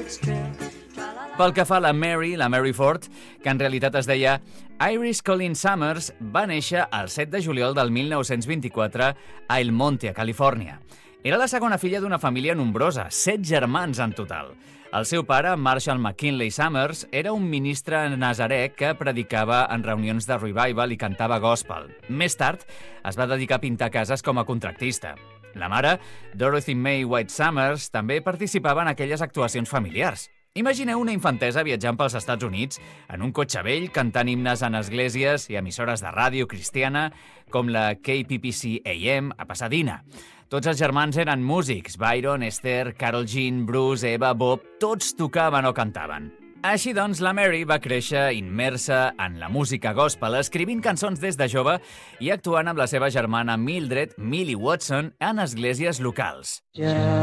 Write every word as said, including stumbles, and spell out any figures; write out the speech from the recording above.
Pel que fa a la Mary, la Mary Ford, que en realitat es deia Iris Colleen Summers, va néixer el set de juliol del mil nou-cents vint-i-quatre a El Monte, a Califòrnia. Era la segona filla d'una família nombrosa, set germans en total. El seu pare, Marshall McKinley Summers, era un ministre nazarè que predicava en reunions de revival i cantava gospel. Més tard, es va dedicar a pintar cases com a contractista. La mare, Dorothy May White Summers, també participava en aquelles actuacions familiars. Imagineu una infantesa viatjant pels Estats Units en un cotxe vell, cantant himnes en esglésies i emissores de ràdio cristiana com la K P P C A M a Pasadena. Tots els germans eren músics. Byron, Esther, Carol Jean, Bruce, Eva, Bob, tots tocaven o cantaven. Així doncs, la Mary va créixer immersa en la música gospel, escrivint cançons des de jove i actuant amb la seva germana Mildred, Millie Watson, en esglésies locals. Yeah.